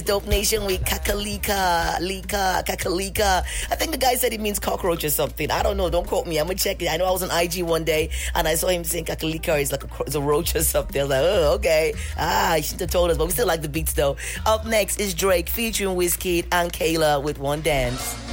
Dope Nation with Kakalika, Kakalika. I think the guy said it means cockroach or something. I don't know. Don't quote me. I'm going to check it. I know I was on IG one day and I saw him saying Kakalika is like it's a roach or something. I was like, oh, okay. He shouldn't have told us, but we still like the beats though. Up next is Drake featuring Wizkid and Kayla with One Dance.